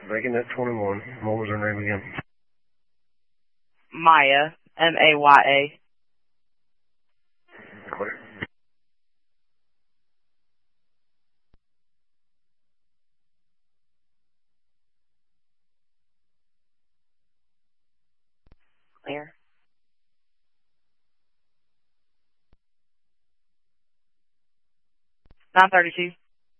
Making that 21. What was her name again? Maya. M-A-Y-A. Clear. Clear. $932.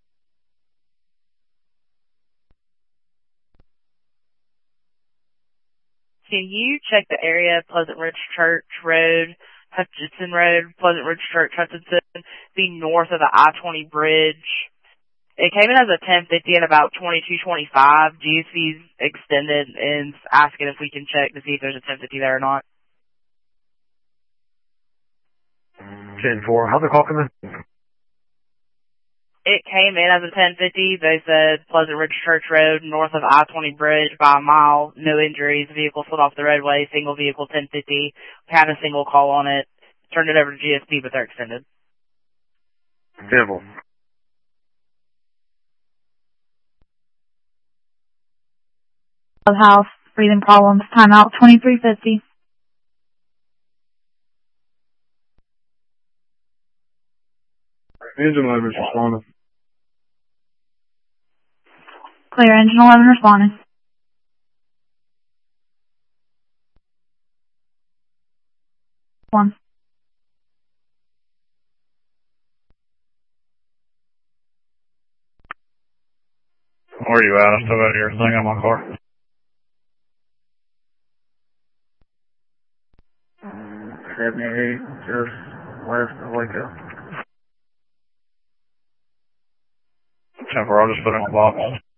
Can you check the area, Pleasant Ridge Church Road, Hutchinson Road, Pleasant Ridge Church, Hutchinson, be north of the I-20 bridge? It came in as a 1050 at about 2225. GSV's extended and asking if we can check to see if there's a 1050 there or not. 10-4. How's the call come in? It came in as a 1050. They said Pleasant Ridge Church Road, north of I-20 bridge by a mile, no injuries, vehicle slid off the roadway, single vehicle 1050. We had a single call on it. Turned it over to GSP, but they're extended. Devil. Clubhouse, breathing problems, timeout 2350. Engine 11 is responding. Clear, engine 11 responding. One. Where are you at? I still got your thing on my car. 78, just west of Waco. 10-4, I'll just put it in my box.